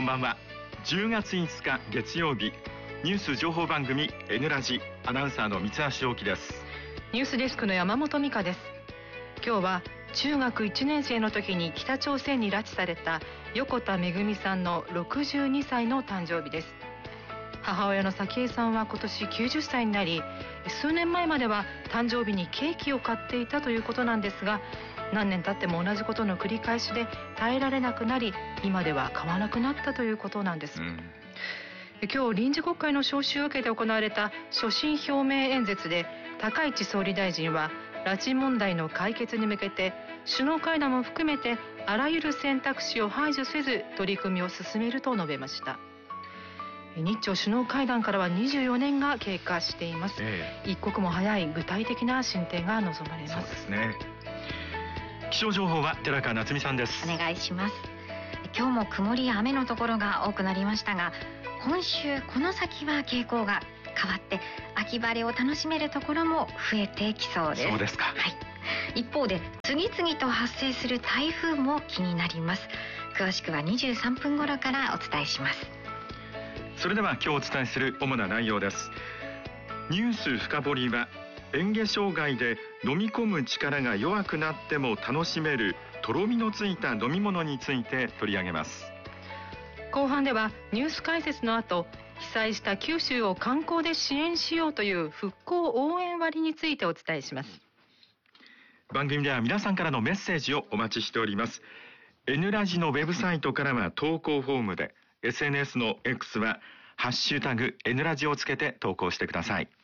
んばんは。10月5日月曜日、ニュース情報番組 N ラジ、アナウンサーの三橋陽樹です。 ニュースデスクの山本美香です。今日は中学1年生の時に北朝鮮に拉致された横田めぐみさんの62歳の誕生日です。母親の早紀江さんは今年90歳になり、数年前までは誕生日にケーキを買っていたということなんですが、何年経っても同じことの繰り返しで耐えられなくなり、今では買わなくなったということなんです。今日臨時国会の召集を受けて行われた所信表明演説で、高市総理大臣は拉致問題の解決に向けて首脳会談も含めてあらゆる選択肢を排除せず取り組みを進めると述べました。日朝首脳会談からは24年が経過しています。一刻も早い具体的な進展が望まれます。 そうですね。気象情報は寺川夏美さんです。 お願いします。今日も曇りや雨のところが多くなりましたが、今週この先は傾向が変わって秋晴れを楽しめるところも増えてきそうです。 そうですか。 はい。一方で次々と発生する台風も気になります。詳しくは23分頃からお伝えします。 それでは今日お伝えする主な内容です。ニュース深掘りは、嚥下障害で飲み込む力が弱くなっても楽しめるとろみのついた飲み物について取り上げます。 後半ではニュース解説の後、被災した九州を観光で支援しようという復興応援割についてお伝えします。 番組では皆さんからのメッセージをお待ちしております。 N ラジのウェブサイトからは投稿フォームで、 SNS の X はハッシュタグ N ラジをつけて投稿してください。